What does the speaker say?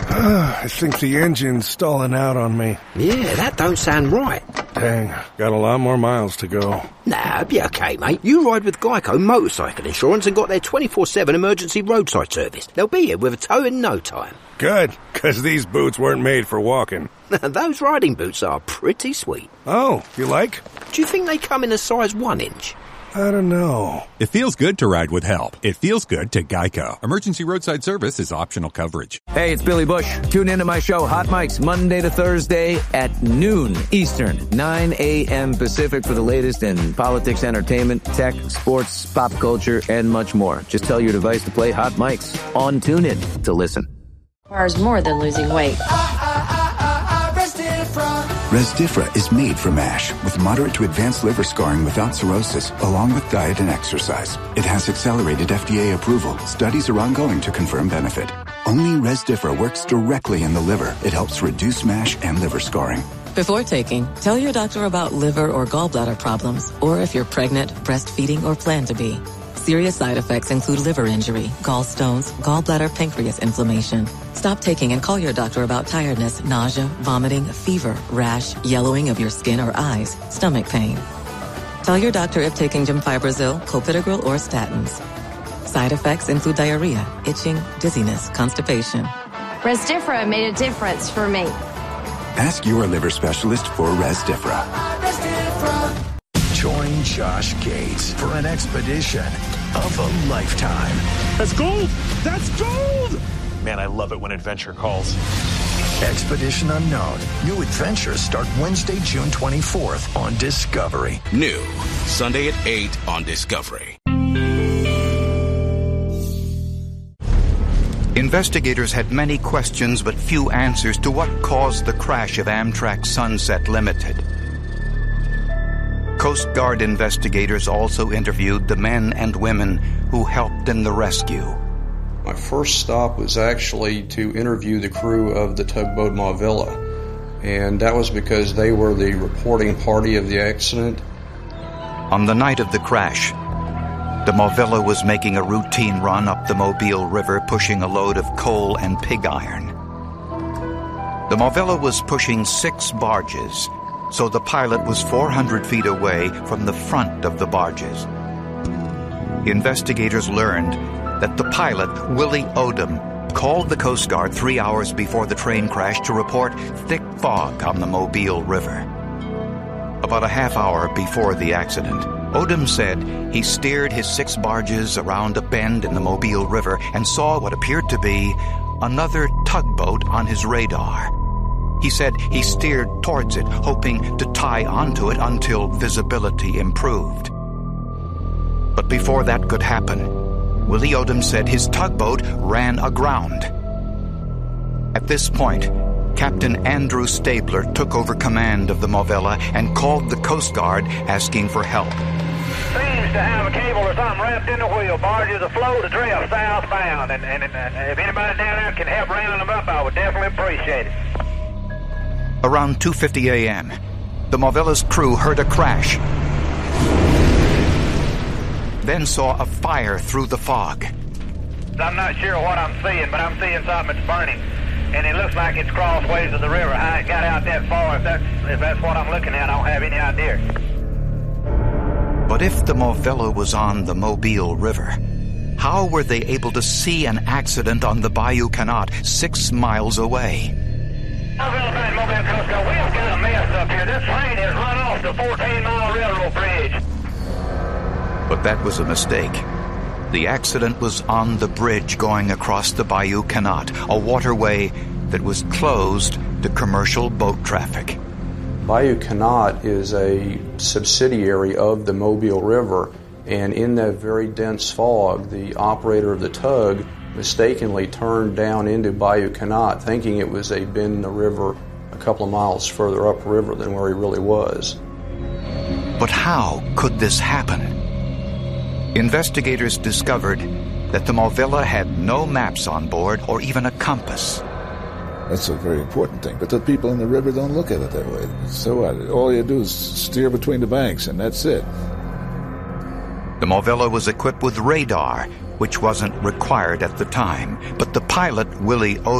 I think the engine's stalling out on me. Yeah, that don't sound right. Dang, got a lot more miles to go. Nah, it'll be okay, mate. You ride with Geico Motorcycle Insurance and got their 24/7 emergency roadside service. They'll be here with a tow in no time. Good, 'cause these boots weren't made for walking. Those riding boots are pretty sweet. Oh, you like? Do you think they come in a size 1 inch? I don't know. It feels good to ride with help. It feels good to Geico. Emergency roadside service is optional coverage. Hey, it's Billy Bush. Tune into my show, Hot Mics, Monday to Thursday at noon Eastern, 9 a.m. Pacific for the latest in politics, entertainment, tech, sports, pop culture, and much more. Just tell your device to play Hot Mics on TuneIn to listen. Requires more than losing weight. Resdifra is made for MASH with moderate to advanced liver scarring without cirrhosis, along with diet and exercise. It has accelerated FDA approval. Studies are ongoing to confirm benefit. Only Resdifra works directly in the liver. It helps reduce MASH and liver scarring. Before taking, tell your doctor about liver or gallbladder problems, or if you're pregnant, breastfeeding, or plan to be. Serious side effects include liver injury, gallstones, gallbladder, pancreas inflammation. Stop taking and call your doctor about tiredness, nausea, vomiting, fever, rash, yellowing of your skin or eyes, stomach pain. Tell your doctor if taking Gemfibrozil, clopidogrel, or statins. Side effects include diarrhea, itching, dizziness, constipation. Resdifra made a difference for me. Ask your liver specialist for Resdifra. Join Josh Gates for an expedition of a lifetime. That's gold! That's gold! Man, I love it when adventure calls. Expedition Unknown. New adventures start Wednesday, June 24th on Discovery. New, Sunday at 8 on Discovery. Investigators had many questions but few answers to what caused the crash of Amtrak Sunset Limited. Coast Guard investigators also interviewed the men and women who helped in the rescue. My first stop was actually to interview the crew of the tugboat Mauvilla, and that was because they were the reporting party of the accident. On the night of the crash, the Mauvilla was making a routine run up the Mobile River, pushing a load of coal and pig iron. The Mauvilla was pushing 6 barges, so the pilot was 400 feet away from the front of the barges. Investigators learned that the pilot, Willie Odom, called the Coast Guard 3 hours before the train crash to report thick fog on the Mobile River. About a half hour before the accident, Odom said he steered his 6 barges around a bend in the Mobile River and saw what appeared to be another tugboat on his radar. He said he steered towards it, hoping to tie onto it until visibility improved. But before that could happen, Willie Odom said his tugboat ran aground. At this point, Captain Andrew Stabler took over command of the Mauvilla and called the Coast Guard asking for help. Seems to have a cable or something wrapped in the wheel. Barges afloat, adrift southbound. And if anybody down there can help round them up, I would definitely appreciate it. Around 2:50 a.m., the Mauvilla's crew heard a crash, then saw a fire through the fog. I'm not sure what I'm seeing, but I'm seeing something that's burning. And it looks like it's crossways of the river. I ain't got out that far. If that's what I'm looking at, I don't have any idea. But if the Mauvilla was on the Mobile River, how were they able to see an accident on the Bayou Canot 6 miles away? Mobile Coast Guard, we've got a mess up here. This train has run off the 14-mile railroad bridge. But that was a mistake. The accident was on the bridge going across the Bayou Canot, a waterway that was closed to commercial boat traffic. Bayou Canot is a subsidiary of the Mobile River, and in that very dense fog, the operator of the tug mistakenly turned down into Bayou Canot, thinking it was a bend in the river a couple of miles further upriver than where he really was. But how could this happen? Investigators discovered that the Mauvilla had no maps on board or even a compass. That's a very important thing, but the people in the river don't look at it that way. So what? All you do is steer between the banks, and that's it. The Mauvilla was equipped with radar, which wasn't required at the time, but the pilot, Willie